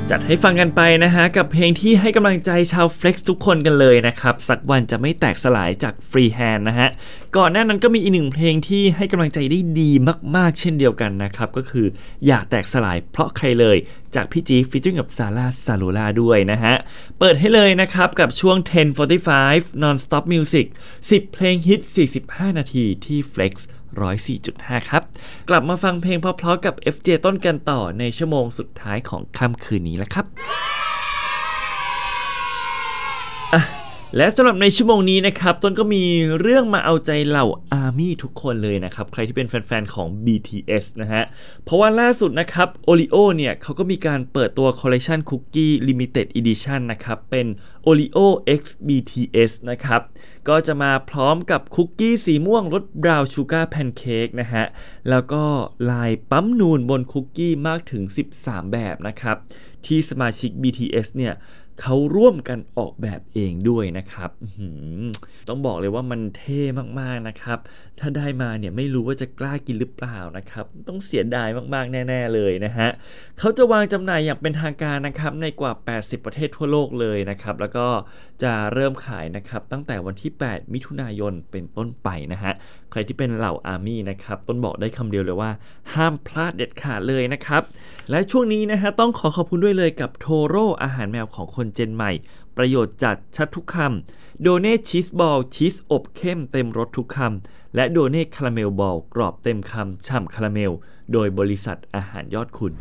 จัดให้ฟังกันไปนะฮะกับเพลงที่ให้กำลังใจชาว Flex ทุกคนกันเลยนะครับสักวันจะไม่แตกสลายจาก Freehand นะฮะก่อนหน้านั้นก็มีอีกหนึ่งเพลงที่ให้กำลังใจได้ดีมากๆเช่นเดียวกันนะครับก็คืออย่าแตกสลายเพราะใครเลยจากพี่จี๊ฟฟีเจอริ่งกับซาร่าซาลูล่าด้วยนะฮะเปิดให้เลยนะครับกับช่วง 10:45 Non-Stop Music 10 เพลงฮิต 45 นาทีที่ Flex 104.5 ครับกลับมาฟังเพลงเพราะๆกับ FJ ต้นกันต่อในชั่วโมงสุดท้ายของค่ำคืนนี้แล้วครับและสำหรับในชั่วโมงนี้นะครับต้นก็มีเรื่องมาเอาใจเหล่าอาร์มี่ทุกคนเลยนะครับใครที่เป็นแฟนๆของ BTS นะฮะเพราะว่าล่าสุดนะครับ Oreo เนี่ยเขาก็มีการเปิดตัวคอลเลคชันคุกกี้ Limited Edition นะครับเป็น Oreo X BTS นะครับก็จะมาพร้อมกับคุกกี้สีม่วงรสบราวน์ชูการ์แพนเค้กนะฮะแล้วก็ลายปั๊มนูนบนคุกกี้มากถึง13แบบนะครับที่สมาชิก BTS เนี่ยเขาร่วมกันออกแบบเองด้วยนะครับต้องบอกเลยว่ามันเท่มากๆนะครับถ้าได้มาเนี่ยไม่รู้ว่าจะกล้ากินหรือเปล่านะครับต้องเสียดายมากๆแน่ๆเลยนะฮะเขาจะวางจำหน่ายอย่างเป็นทางการนะครับในกว่า80ประเทศทั่วโลกเลยนะครับแล้วก็จะเริ่มขายนะครับตั้งแต่วันที่8มิถุนายนเป็นต้นไปนะฮะใครที่เป็นเหล่าอาร์มี่นะครับต้นบอกได้คำเดียวเลยว่าห้ามพลาดเด็ดขาดเลยนะครับและช่วงนี้นะฮะต้องขอบคุณด้วยเลยกับโทโร่อาหารแมวของคนเจนใหม่ประโยชน์จัดชัดทุกคำโดเน่ชีสบอลชีสอบเข้มเต็มรสทุกคำและโดเน่คาราเมลบอลกรอบเต็มคำฉ่ำคาราเมลโดยบริษัทอาหารยอดคุณ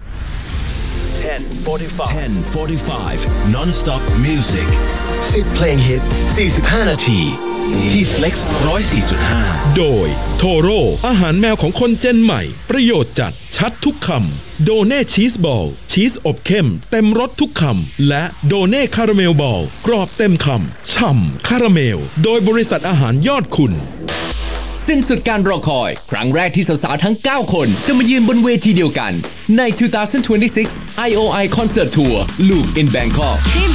10:45 Non-Stop Music 10 เพลงฮิต 45 นาทีที่ Flex 104.5 โดยโทโร่อาหารแมวของคนเจนใหม่ประโยชน์จัดชัดทุกคำโดเน่ชีสบอลชีสอบเข้มเต็มรสทุกคำและโดเน่คาราเมลบอลกรอบเต็มคำฉ่ำคาราเมลโดยบริษัทอาหารยอดคุณสิ้นสุดการรอคอยครั้งแรกที่สาวๆทั้ง9คนจะมายืนบนเวทีเดียวกันใน 2026 IOI Concert Tour Loop in Bangkok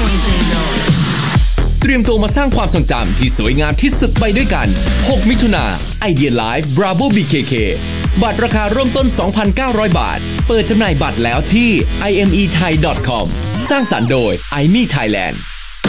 เตรียมตัวมาสร้างความทรงจำที่สวยงามที่สุดไปด้วยกัน6มิถุนา Idea Live Bravo BKK บัตรราคาเริ่มต้น 2,900 บาทเปิดจำหน่ายบัตรแล้วที่ imethai.com สร้างสรรค์โดย IME Thailand